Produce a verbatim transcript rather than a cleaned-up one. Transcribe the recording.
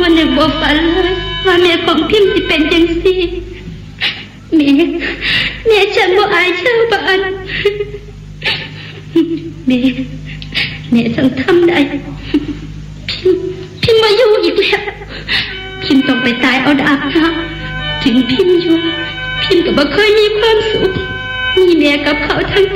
วันหนึ่งบ่ฝันเลยว่าแม่ของพิมพ์สิเป็นจังซี่แม่แม่ฉันบ่อายชาวบ้านแม่แม่ต้องทำได้พิมพ์พิมพ์มาอยู่อีกแล้วพิมพ์ต้องไปตายเอาดาบนะถึงพิมพ์อยู่พิมพ์ก็บ่เคยมีความสุขมีแม่กับเขาทั้ง